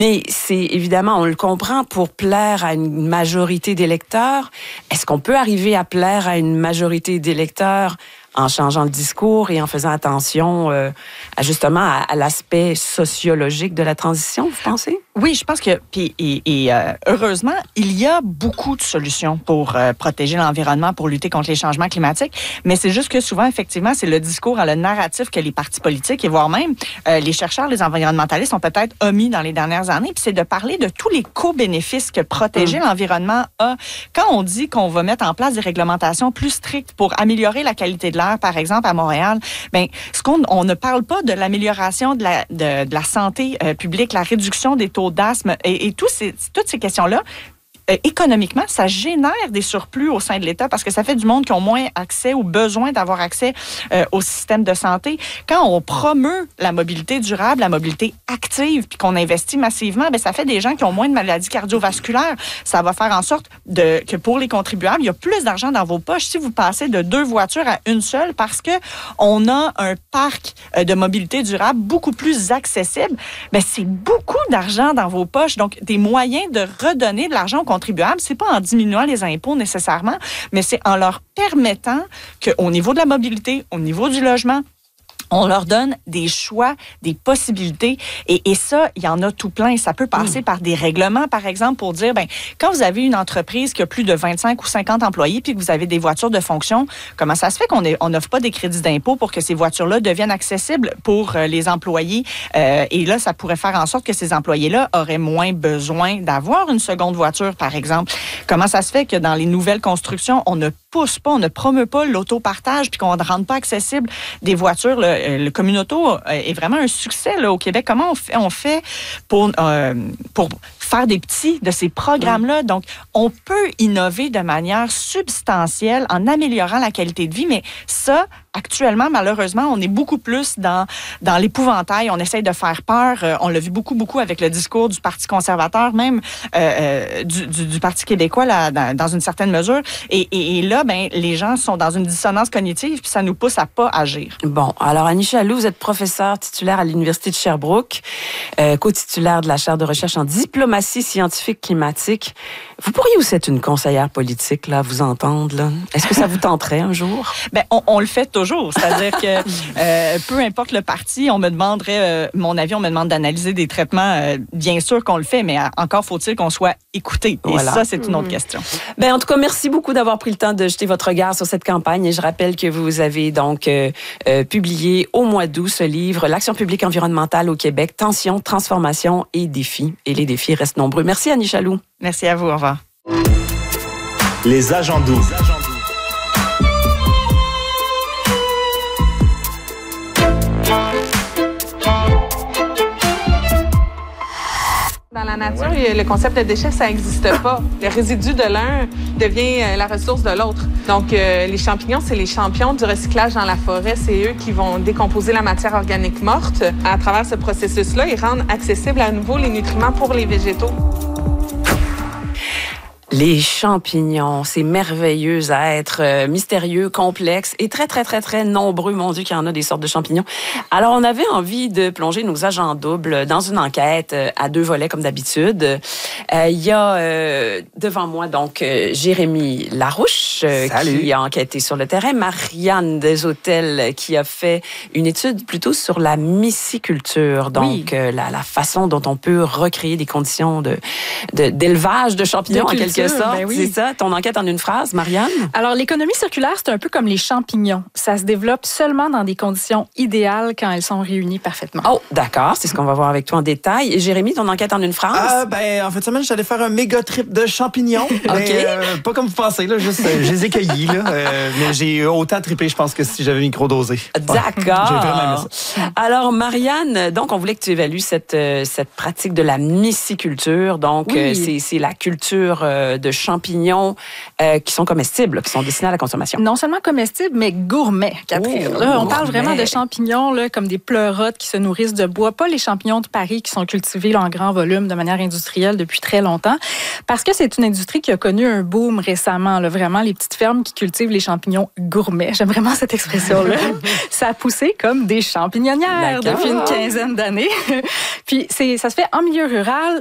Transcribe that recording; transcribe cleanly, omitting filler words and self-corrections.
Mais c'est évidemment, on le comprend, pour plaire à une majorité d'électeurs. Est-ce qu'on peut arriver à plaire à une majorité d'électeurs en changeant le discours et en faisant attention à l'aspect sociologique de la transition, vous pensez? Oui, je pense que, heureusement, il y a beaucoup de solutions pour protéger l'environnement, pour lutter contre les changements climatiques, mais c'est juste que souvent, effectivement, c'est le discours, le narratif que les partis politiques et voire même les chercheurs, les environnementalistes ont peut-être omis dans les dernières années, puis c'est de parler de tous les co-bénéfices que protéger l'environnement a. Quand on dit qu'on va mettre en place des réglementations plus strictes pour améliorer la qualité de l'air, par exemple, à Montréal, bien, on ne parle pas de l'amélioration de la santé publique, la réduction des taux d'asthme et toutes ces questions-là. Économiquement, ça génère des surplus au sein de l'État parce que ça fait du monde qui ont moins accès ou besoin d'avoir accès au système de santé. Quand on promeut la mobilité durable, la mobilité active, puis qu'on investit massivement, bien, ça fait des gens qui ont moins de maladies cardiovasculaires. Ça va faire en sorte que pour les contribuables, il y a plus d'argent dans vos poches si vous passez de 2 voitures à une seule parce que on a un parc de mobilité durable beaucoup plus accessible. Bien, c'est beaucoup d'argent dans vos poches. Donc, des moyens de redonner de l'argent aux contribuables, c'est pas en diminuant les impôts nécessairement, mais c'est en leur permettant qu'au niveau de la mobilité, au niveau du logement, on leur donne des choix, des possibilités. Et ça, il y en a tout plein. Ça peut passer par des règlements, par exemple, pour dire, ben, quand vous avez une entreprise qui a plus de 25 ou 50 employés puis que vous avez des voitures de fonction, comment ça se fait qu'on n'offre pas des crédits d'impôt pour que ces voitures-là deviennent accessibles pour les employés? Et là, ça pourrait faire en sorte que ces employés-là auraient moins besoin d'avoir une seconde voiture, par exemple. Comment ça se fait que dans les nouvelles constructions, on ne pousse pas, on ne promeut pas l'autopartage puis qu'on ne rende pas accessible des voitures, le communauto est vraiment un succès là, au Québec. Comment on fait pour faire des petits de ces programmes-là? Donc, on peut innover de manière substantielle en améliorant la qualité de vie, mais ça, actuellement, malheureusement, on est beaucoup plus dans l'épouvantail. On essaye de faire peur. On l'a vu beaucoup avec le discours du Parti conservateur, même du Parti québécois, là, dans une certaine mesure. Et là, ben, les gens sont dans une dissonance cognitive, puis ça nous pousse à pas agir. Bon, alors Annie Chaloux, vous êtes professeure titulaire à l'Université de Sherbrooke, co-titulaire de la chaire de recherche en diplomatie scientifique climatique. Vous pourriez aussi être une conseillère politique, là, vous entendre, là. Est-ce que ça vous tenterait un jour? Ben, on le fait toujours. C'est-à-dire que peu importe le parti, on me demanderait, mon avis, on me demande d'analyser des traitements. Bien sûr qu'on le fait, mais encore faut-il qu'on soit écouté. Et voilà. Ça, c'est une autre question. Ben, en tout cas, merci beaucoup d'avoir pris le temps de jeter votre regard sur cette campagne. Et je rappelle que vous avez donc publié au mois d'août ce livre, L'action publique environnementale au Québec, tensions, transformations et défis. Et les défis restent nombreux. Merci, Annie Chaloux. Merci à vous. Au revoir. Les agents doux. Dans la nature, le concept de déchet, ça n'existe pas. Le résidu de l'un devient la ressource de l'autre. Donc, les champignons, c'est les champions du recyclage dans la forêt. C'est eux qui vont décomposer la matière organique morte. À travers ce processus-là, ils rendent accessibles à nouveau les nutriments pour les végétaux. Les champignons, ces merveilleux êtres mystérieux, complexes et très, très, très, très nombreux. Mon Dieu, qu'il y en a des sortes de champignons. Alors, on avait envie de plonger nos agents doubles dans une enquête à 2 volets, comme d'habitude. Il y a devant moi, donc, Jérémy Larouche, qui a enquêté sur le terrain. Marianne Deshôtels, qui a fait une étude plutôt sur la myciculture. Donc, la façon dont on peut recréer des conditions d'élevage de champignons, en quelque sorte. Ben oui. C'est ça, ton enquête en une phrase, Marianne? Alors, l'économie circulaire, c'est un peu comme les champignons. Ça se développe seulement dans des conditions idéales quand elles sont réunies parfaitement. Oh, d'accord, c'est ce qu'on va voir avec toi en détail. Et Jérémy, ton enquête en une phrase? En fait, semaine, j'allais faire un méga trip de champignons. Mais, pas comme vous pensez, là, juste, je les ai cueillis, là. Mais j'ai autant trippé, je pense, que si j'avais microdosé. D'accord. J'ai vraiment aimé ça. Alors, Marianne, donc, on voulait que tu évalues cette pratique de la myciculture. Donc, c'est la culture de champignons qui sont comestibles, qui sont destinés à la consommation. Non seulement comestibles, mais gourmets, Catherine. Là, on parle vraiment de champignons là, comme des pleurotes qui se nourrissent de bois, pas les champignons de Paris qui sont cultivés là, en grand volume de manière industrielle depuis très très longtemps, parce que c'est une industrie qui a connu un boom récemment. Là, vraiment, les petites fermes qui cultivent les champignons gourmets. J'aime vraiment cette expression-là. Ça a poussé comme des champignonnières depuis une quinzaine d'années. Puis ça se fait en milieu rural.